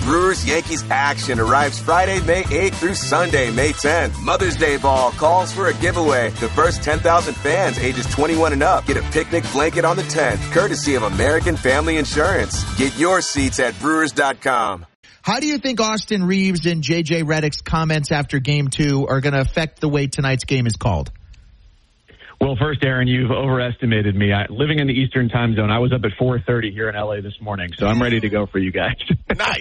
Brewers-Yankees action arrives Friday, May 8th through Sunday, May 10th. Mother's Day Ball calls for a giveaway. The first 10,000 fans ages 21 and up get a picnic blanket on the 10th, courtesy of American Family Insurance. Get your seats at Brewers.com. How do you think Austin Reeves and J.J. Redick's comments after Game 2 are going to affect the way tonight's game is called? Well, first, Aaron, you've overestimated me. Living in the Eastern time zone, I was up at 4:30 here in L.A. this morning, so I'm ready to go for you guys. Nice.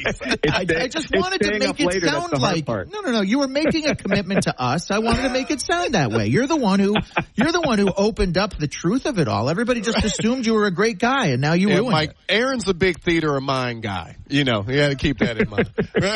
I just wanted to make it sound like no. You were making a commitment to us. I wanted to make it sound that way. You're the one who opened up the truth of it all. Everybody just assumed you were a great guy, and now you ruined it. Aaron's a big theater of mind guy. You know, you got to keep that in mind.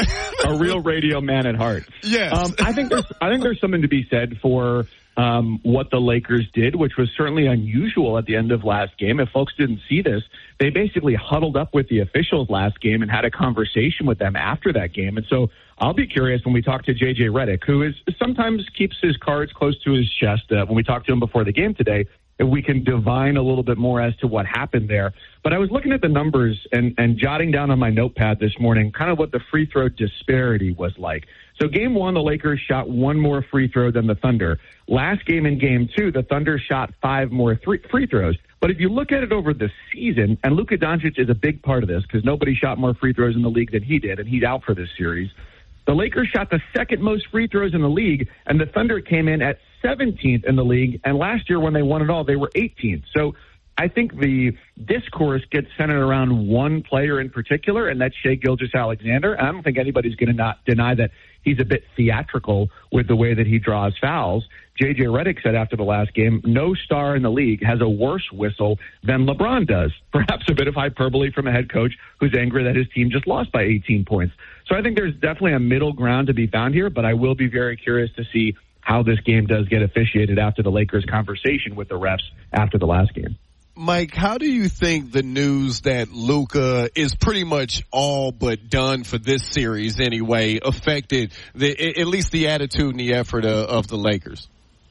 A real radio man at heart. Yes. I think there's something to be said for what the Lakers did, which was certainly unusual at the end of last game. If folks didn't see this, they basically huddled up with the officials last game and had a conversation with them after that game. And so I'll be curious when we talk to J.J. Redick, who sometimes keeps his cards close to his chest, when we talk to him before the game today, if we can divine a little bit more as to what happened there. But I was looking at the numbers and jotting down on my notepad this morning kind of what the free throw disparity was like. So Game 1, the Lakers shot one more free throw than the Thunder. Last game in Game 2, the Thunder shot 5 more free throws. But if you look at it over the season, and Luka Doncic is a big part of this because nobody shot more free throws in the league than he did, and he's out for this series. The Lakers shot the second most free throws in the league, and the Thunder came in at 17th in the league. And last year when they won it all, they were 18th. So I think the discourse gets centered around one player in particular, and that's Shai Gilgeous-Alexander. And I don't think anybody's going to not deny that he's a bit theatrical with the way that he draws fouls. J.J. Redick said after the last game, no star in the league has a worse whistle than LeBron does. Perhaps a bit of hyperbole from a head coach who's angry that his team just lost by 18 points. So I think there's definitely a middle ground to be found here, but I will be very curious to see how this game does get officiated after the Lakers' conversation with the refs after the last game. Mike, how do you think the news that Luka is pretty much all but done for this series anyway affected at least the attitude and the effort of the Lakers?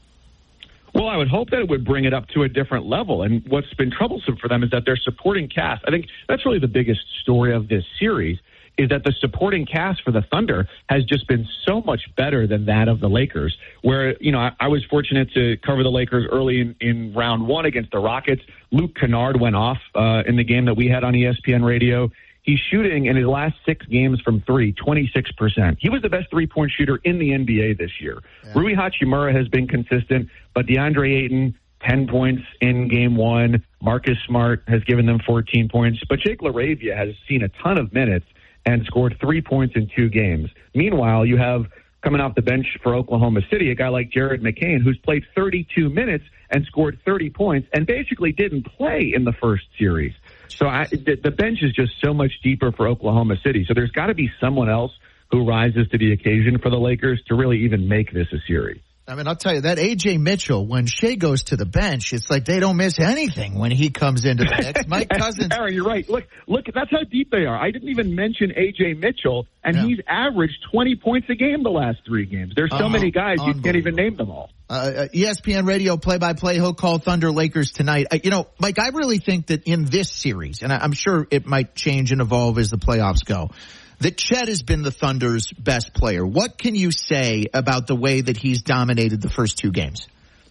Well, I would hope that it would bring it up to a different level. And what's been troublesome for them is that their supporting cast, I think that's really the biggest story of this series, is that the supporting cast for the Thunder has just been so much better than that of the Lakers, where, you know, I was fortunate to cover the Lakers early in round one against the Rockets. Luke Kennard went off in the game that we had on ESPN radio. He's shooting in his last 6 games from 3, 26%. He was the best three-point shooter in the NBA this year. Yeah. Rui Hachimura has been consistent, but DeAndre Ayton, 10 points in game 1. Marcus Smart has given them 14 points. But Jake LaRavia has seen a ton of minutes and scored 3 points in 2 games. Meanwhile, you have coming off the bench for Oklahoma City, a guy like Jared McCain, who's played 32 minutes and scored 30 points and basically didn't play in the first series. So the bench is just so much deeper for Oklahoma City. So there's got to be someone else who rises to the occasion for the Lakers to really even make this a series. I mean, I'll tell you, that A.J. Mitchell, when Shai goes to the bench, it's like they don't miss anything when he comes into the mix. Mike Cousins. Aaron, you're right. Look, that's how deep they are. I didn't even mention A.J. Mitchell, and he's averaged 20 points a game the last 3 games. There's so many guys, you can't even name them all. ESPN Radio play-by-play, he'll call Thunder Lakers tonight. Mike, I really think that in this series, and I'm sure it might change and evolve as the playoffs go, that Chet has been the Thunder's best player. What can you say about the way that he's dominated the first 2 games?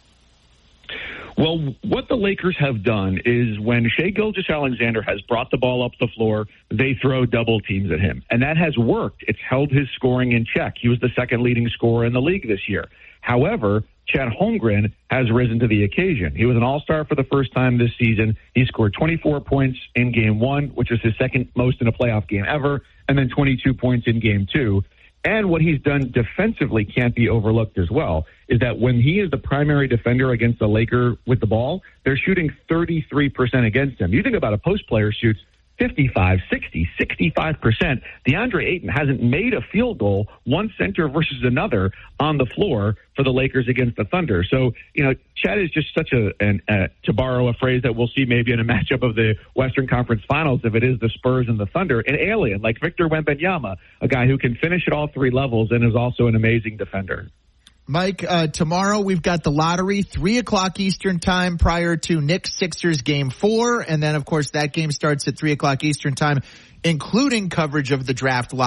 Well, what the Lakers have done is when Shai Gilgeous-Alexander has brought the ball up the floor, they throw double teams at him. And that has worked. It's held his scoring in check. He was the second leading scorer in the league this year. However, Chet Holmgren has risen to the occasion. He was an all-star for the first time this season. He scored 24 points in Game 1, which is his second most in a playoff game ever, and then 22 points in Game 2. And what he's done defensively can't be overlooked as well, is that when he is the primary defender against the Laker with the ball, they're shooting 33% against him. You think about a post player shoots 55, 60, 65%. DeAndre Ayton hasn't made a field goal, one center versus another, on the floor for the Lakers against the Thunder. So, Chet is just such to borrow a phrase that we'll see maybe in a matchup of the Western Conference Finals, if it is the Spurs and the Thunder, an alien like Victor Wembanyama, a guy who can finish at all 3 levels and is also an amazing defender. Mike, tomorrow we've got the lottery, 3 o'clock Eastern time prior to Knicks-Sixers Game 4. And then, of course, that game starts at 3 o'clock Eastern time, including coverage of the draft lottery.